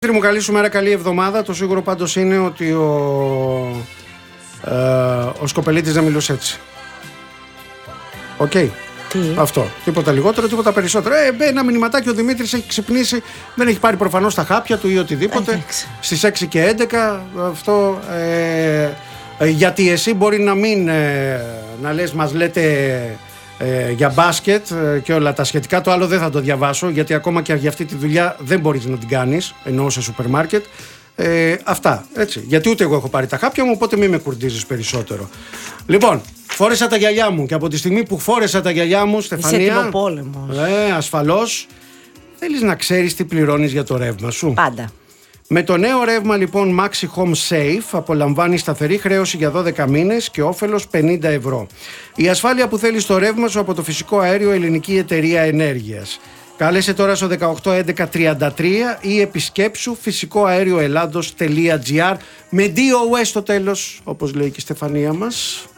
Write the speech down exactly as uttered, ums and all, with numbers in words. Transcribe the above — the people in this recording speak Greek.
Μου καλή σου μέρα, καλή εβδομάδα. Το σίγουρο πάντως είναι ότι ο, ε, ο Σκοπελίτης δεν μιλούσε έτσι. Οκ. Okay. Τι? Αυτό. Τίποτα λιγότερο, τίποτα περισσότερο. Ε, ένα μηνυματάκι, ο Δημήτρης έχει ξυπνήσει, δεν έχει πάρει προφανώς τα χάπια του ή οτιδήποτε. Εντάξει. Στις έξι και έντεκα. Αυτό. Ε, ε, γιατί εσύ μπορεί να μην ε, να λες, μας λέτε ε, για μπάσκετ ε, και όλα τα σχετικά. Το άλλο δεν θα το διαβάσω, γιατί ακόμα και για αυτή τη δουλειά δεν μπορείς να την κάνεις, εννοώ σε σούπερ μάρκετ. Ε, αυτά, έτσι. Γιατί ούτε εγώ έχω πάρει τα χάπια μου, οπότε μην με κουρδίζεις περισσότερο. Λοιπόν, φόρεσα τα γυαλιά μου και από τη στιγμή που φόρεσα τα γυαλιά μου, Στεφανία. Είσαι τυποπόλεμος. Ε, ασφαλώς. Θέλεις να ξέρεις τι πληρώνεις για το ρεύμα σου. Πάντα. Με το νέο ρεύμα λοιπόν Maxi Home Safe απολαμβάνεις σταθερή χρέωση για δώδεκα μήνες και όφελος πενήντα ευρώ. Η ασφάλεια που θέλεις στο ρεύμα σου από το φυσικό αέριο Ελληνική Εταιρεία Ενέργειας. Κάλεσε τώρα στο δεκαοκτώ έντεκα τριάντα τρία ή επισκέψου φυσικό αέριο ελλάδος τελεία τζι άρ με ντι ο ες στο τέλος, όπως λέει και η Στεφανία μας.